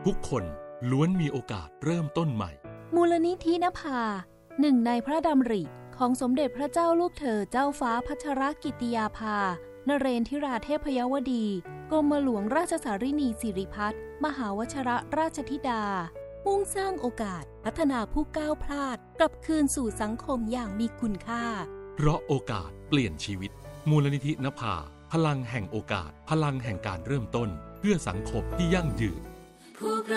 ทุกคนล้วนมีโอกาสเริ่มต้นใหม่มูลนิธินภาหนึ่งในพระดำริของสมเด็จพระเจ้าลูกเธอเจ้าฟ้าพัชรกิติยาภานเรนทิราเทพยวดีกรมหลวงราชสารินีสิริพัฒน์มหาวชรราชธิดามุ่งสร้างโอกาสพัฒนาผู้ก้าวพลาดกลับคืนสู่สังคมอย่างมีคุณค่าเพราะโอกาสเปลี่ยนชีวิตมูลนิธินภาพลังแห่งโอกาสพลังแห่งการเริ่มต้นเพื่อสังคมที่ยั่งยืน